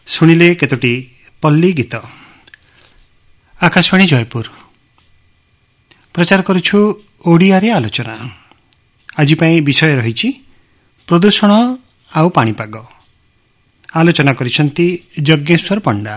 ଶୁଣିଲେ କେତୋଟି ପଲ୍ଲୀ ଗୀତ। ଆକାଶବାଣୀ ଜୟପୁର ପ୍ରଚାର କରୁଛୁ ଓଡ଼ିଆରେ ଆଲୋଚନା। ଆଜି ପାଇଁ ବିଷୟ ରହିଛି ପ୍ରଦୂଷଣ ଆଉ ପାଣିପାଗ। ଆଲୋଚନା କରିଛନ୍ତି ଯଜ୍ଞେଶ୍ୱର ପଣ୍ଡା।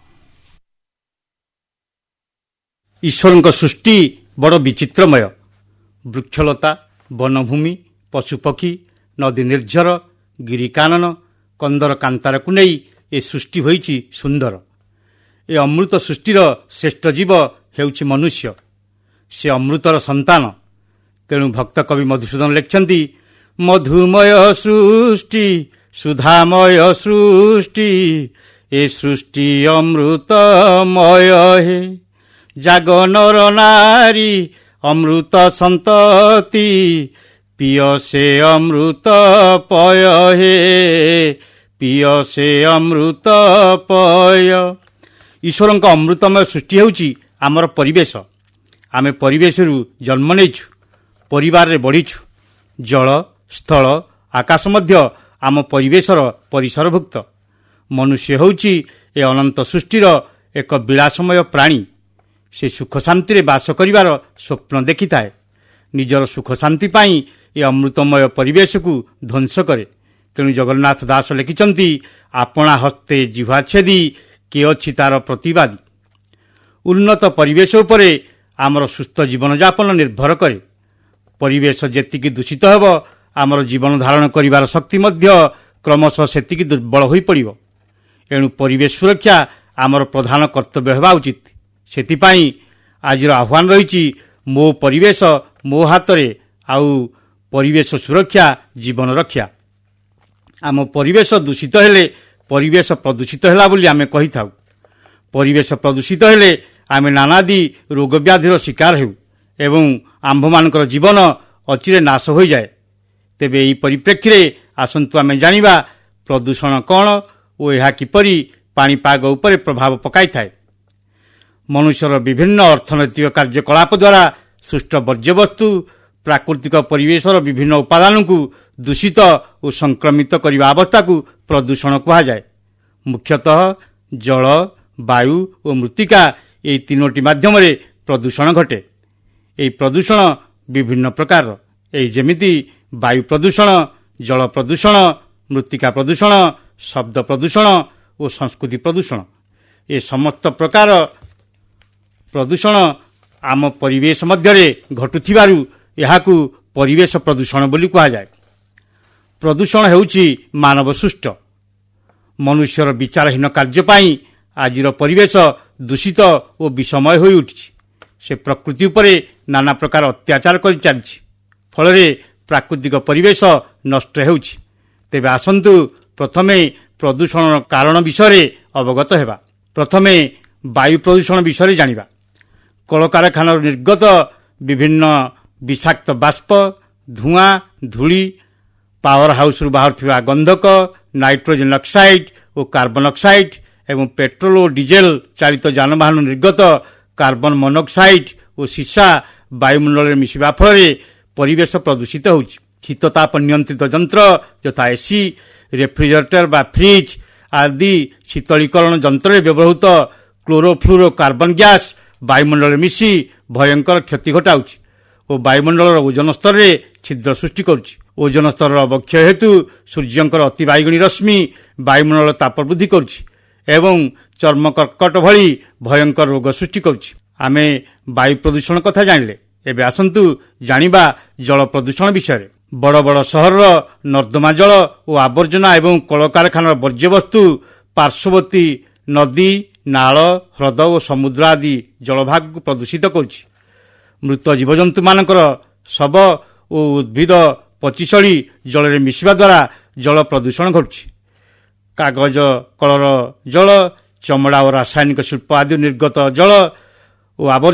ଈଶ୍ୱରଙ୍କ ସୃଷ୍ଟି ବଡ଼ ବିଚିତ୍ରମୟ। ବୃକ୍ଷଲତା, ବନଭୂମି, ପଶୁପକ୍ଷୀ, ନଦୀ ନିର୍ଝର, ଗିରିକାନନ, କନ୍ଦର କାନ୍ତାରକୁ ନେଇ ଏ ସୃଷ୍ଟି ହୋଇଛି ସୁନ୍ଦର। ଏ ଅମୃତ ସୃଷ୍ଟିର ଶ୍ରେଷ୍ଠ ଜୀବ ହେଉଛି ମନୁଷ୍ୟ। ସେ ଅମୃତର ସନ୍ତାନ। ତେଣୁ ଭକ୍ତ କବି ମଧୁସୂଦନ ଲେଖିଛନ୍ତି, ମଧୁମୟ ସୃଷ୍ଟି ସୁଧାମୟ ସୃଷ୍ଟି, ଏ ସୃଷ୍ଟି ଅମୃତମୟ ହେ। ଜାଗ ନର ନାରୀ ଅମୃତ ସନ୍ତତି, ପିୟ ସେ ଅମୃତ ପୟ ହେ, ପିୟ ସେ ଅମୃତ ପୟ। ଈଶ୍ୱରଙ୍କ ଅମୃତମୟ ସୃଷ୍ଟି ହେଉଛି ଆମର ପରିବେଶ। ଆମେ ପରିବେଶରୁ ଜନ୍ମ ନେଇଛୁ, ପରିବାରରେ ବଢ଼ିଛୁ। ଜଳ, ସ୍ଥଳ, ଆକାଶ ମଧ୍ୟ ଆମ ପରିବେଶର ପରିସରଭୁକ୍ତ। ମନୁଷ୍ୟ ହେଉଛି ଏ ଅନନ୍ତ ସୃଷ୍ଟିର ଏକ ବିଳାସମୟ ପ୍ରାଣୀ। ସେ ସୁଖ ଶାନ୍ତିରେ ବାସ କରିବାର ସ୍ୱପ୍ନ ଦେଖିଥାଏ। ନିଜର ସୁଖ ଶାନ୍ତି ପାଇଁ ଏ ଅମୃତମୟ ପରିବେଶକୁ ଧ୍ୱଂସ କରେ। ତେଣୁ ଜଗନ୍ନାଥ ଦାସ ଲେଖିଛନ୍ତି, ଆପଣା ହସ୍ତେ ଜିହ୍ୱା ଛେଦି, କିଏ ଅଛି ତାର ପ୍ରତିବାଦୀ। ଉନ୍ନତ ପରିବେଶ ଉପରେ ଆମର ସୁସ୍ଥ ଜୀବନଯାପନ ନିର୍ଭର କରେ। ପରିବେଶ ଯେତିକି ଦୂଷିତ ହେବ, ଆମର ଜୀବନ ଧାରଣ କରିବାର ଶକ୍ତି ମଧ୍ୟ କ୍ରମଶଃ ସେତିକି ଦୁର୍ବଳ ହୋଇପଡ଼ିବ। ଏଣୁ ପରିବେଶ ସୁରକ୍ଷା ଆମର ପ୍ରଧାନ କର୍ତ୍ତବ୍ୟ ହେବା ଉଚିତ। ସେଥିପାଇଁ ଆଜିର ଆହ୍ୱାନ ରହିଛି, ମୋ ପରିବେଶ ମୋ ହାତରେ, ଆଉ ପରିବେଶ ସୁରକ୍ଷା ଜୀବନ ରକ୍ଷା। ଆମ ପରିବେଶ ଦୂଷିତ ହେଲେ ପରିବେଶ ପ୍ରଦୂଷିତ ହେଲା ବୋଲି ଆମେ କହିଥାଉ। ପରିବେଶ ପ୍ରଦୂଷିତ ହେଲେ ଆମେ ନାନାଦି ରୋଗ ବ୍ୟାଧିର ଶିକାର ହେଉ ଏବଂ ଆମ୍ଭମାନଙ୍କର ଜୀବନ ଅଚିରେ ନାଶ ହୋଇଯାଏ। ତେବେ ଏହି ପରିପ୍ରେକ୍ଷୀରେ ଆସନ୍ତୁ ଆମେ ଜାଣିବା ପ୍ରଦୂଷଣ କ'ଣ ଓ ଏହା କିପରି ପାଣିପାଗ ଉପରେ ପ୍ରଭାବ ପକାଇଥାଏ। ମନୁଷ୍ୟର ବିଭିନ୍ନ ଅର୍ଥନୈତିକ କାର୍ଯ୍ୟକଳାପ ଦ୍ୱାରା ସୃଷ୍ଟ ବର୍ଜ୍ୟବସ୍ତୁ ପ୍ରାକୃତିକ ପରିବେଶର ବିଭିନ୍ନ ଉପାଦାନକୁ ଦୂଷିତ ଓ ସଂକ୍ରମିତ କରିବା ଅବସ୍ଥାକୁ ପ୍ରଦୂଷଣ କୁହାଯାଏ। ମୁଖ୍ୟତଃ ଜଳ, ବାୟୁ ଓ ମୃତ୍ତିକା, ଏହି ତିନୋଟି ମାଧ୍ୟମରେ ପ୍ରଦୂଷଣ ଘଟେ। ଏହି ପ୍ରଦୂଷଣ ବିଭିନ୍ନ ପ୍ରକାରର। ଏହି ଯେମିତି ବାୟୁ ପ୍ରଦୂଷଣ, ଜଳ ପ୍ରଦୂଷଣ, ମୃତ୍ତିକା ପ୍ରଦୂଷଣ, ଶବ୍ଦ ପ୍ରଦୂଷଣ ଓ ସଂସ୍କୃତି ପ୍ରଦୂଷଣ। ଏ ସମସ୍ତ ପ୍ରକାର ପ୍ରଦୂଷଣ ଆମ ପରିବେଶ ମଧ୍ୟରେ ଘଟୁଥିବାରୁ ଏହାକୁ ପରିବେଶ ପ୍ରଦୂଷଣ ବୋଲି କୁହାଯାଏ। ପ୍ରଦୂଷଣ ହେଉଛି ମାନବ ସୃଷ୍ଟ। ମନୁଷ୍ୟର ବିଚାରହୀନ କାର୍ଯ୍ୟ ପାଇଁ ଆଜିର ପରିବେଶ ଦୂଷିତ ଓ ବିଷମୟ ହୋଇ ଉଠିଛି। ସେ ପ୍ରକୃତି ଉପରେ ନାନା ପ୍ରକାର ଅତ୍ୟାଚାର କରି ଚାଲିଛି। ଫଳରେ ପ୍ରାକୃତିକ ପରିବେଶ ନଷ୍ଟ ହେଉଛି। ତେବେ ଆସନ୍ତୁ ପ୍ରଥମେ ପ୍ରଦୂଷଣର କାରଣ ବିଷୟରେ ଅବଗତ ହେବା। ପ୍ରଥମେ ବାୟୁ ପ୍ରଦୂଷଣ ବିଷୟରେ ଜାଣିବା। କଳକାରଖାନାରୁ ନିର୍ଗତ ବିଭିନ୍ନ ବିଷାକ୍ତ ବାଷ୍ପ, ଧୂଆଁ, ଧୂଳି, ପାୱାର ହାଉସରୁ ବାହାରୁଥିବା ଗନ୍ଧକ, ନାଇଟ୍ରୋଜେନ୍ ଅକ୍ସାଇଡ୍ ଓ କାର୍ବନ ଅକ୍ସାଇଡ୍ ଏବଂ ପେଟ୍ରୋଲ ଓ ଡିଜେଲ ଚାଳିତ ଯାନବାହନ ନିର୍ଗତ କାର୍ବନ ମନୋକ୍ସାଇଡ୍ ଓ ସୀସା ବାୟୁମଣ୍ଡଳରେ ମିଶିବା ଫଳରେ ପରିବେଶ ପ୍ରଦୂଷିତ ହେଉଛି। ଶୀତତାପ ନିୟନ୍ତ୍ରିତ ଯନ୍ତ୍ର ଯଥା ଏସି, ରେଫ୍ରିଜରେଟର ବା ଫ୍ରିଜ୍ ଆଦି ଶୀତଳୀକରଣ ଯନ୍ତ୍ରରେ ବ୍ୟବହୃତ କ୍ଲୋରୋଫ୍ଲୁରୋ କାର୍ବନ ଗ୍ୟାସ୍ ବାୟୁମଣ୍ଡଳରେ ମିଶି ଭୟଙ୍କର କ୍ଷତି ଘଟାଉଛି ଓ ବାୟୁମଣ୍ଡଳର ଓଜନ ସ୍ତରରେ ଛିଦ୍ର ସୃଷ୍ଟି କରୁଛି। ଓଜନ ସ୍ତରର ଅବକ୍ଷୟ ହେତୁ ସୂର୍ଯ୍ୟଙ୍କର ଅତିବାଇଗଣୀ ରଶ୍ମି ବାୟୁମଣ୍ଡଳ ତାପ ବୃଦ୍ଧି କରୁଛି ଏବଂ ଚର୍ମ କର୍କଟ ଭଳି ଭୟଙ୍କର ରୋଗ ସୃଷ୍ଟି କରୁଛି। ଆମେ ବାୟୁ ପ୍ରଦୂଷଣ କଥା ଜାଣିଲେ, ଏବେ ଆସନ୍ତୁ ଜାଣିବା ଜଳ ପ୍ରଦୂଷଣ ବିଷୟରେ। ବଡ଼ ବଡ଼ ସହରର ନର୍ଦ୍ଦମା ଜଳ ଓ ଆବର୍ଜନା ଏବଂ କଳକାରଖାନାର ବର୍ଜ୍ୟବସ୍ତୁ ପାର୍ଶ୍ୱବର୍ତ୍ତୀ ନଦୀ, ନାଳ, ହ୍ରଦ ଓ ସମୁଦ୍ର ଆଦି ଜଳଭାଗକୁ ପ୍ରଦୂଷିତ କରୁଛି। ମୃତ ଜୀବଜନ୍ତୁମାନଙ୍କର ଶବ ଓ ଉଦ୍ଭିଦ ପଚିସଢ଼ି ଜଳରେ ମିଶିବା ଦ୍ୱାରା ଜଳ ପ୍ରଦୂଷଣ ଘଟୁଛି। କାଗଜ କଳର ଜଳ, ଚମଡ଼ା ଓ ରାସାୟନିକ ଶିଳ୍ପ ଆଦି ନିର୍ଗତ ଜଳ ଓ